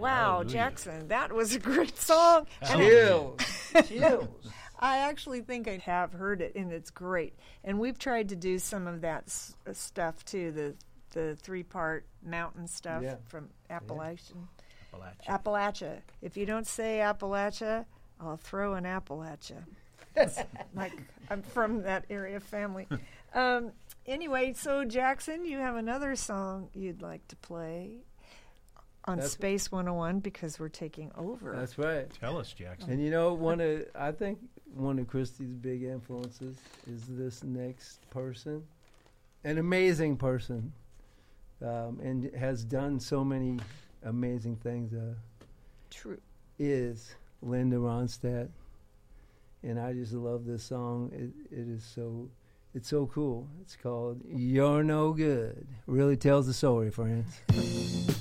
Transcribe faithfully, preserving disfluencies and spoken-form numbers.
Wow, Hallelujah. Jackson, that was a great song. Chills. Chills. I actually think I have heard it, and it's great. And we've tried to do some of that s- uh, stuff too, the the three part mountain stuff Yeah. from Appalachian. Appalachia. Appalachia. If you don't say Appalachia, I'll throw an apple at you. Like I'm from that area family. Um, anyway, so Jackson, you have another song you'd like to play on That's- Space one oh one because we're taking over. That's right. Tell us, Jackson. And you know, one of I think one of Christy's big influences is this next person, an amazing person, um, and has done so many amazing things. Uh, True. is Linda Ronstadt, and I just love this song. It, it is so, it's so cool. It's called "You're No Good." Really tells the story, friends.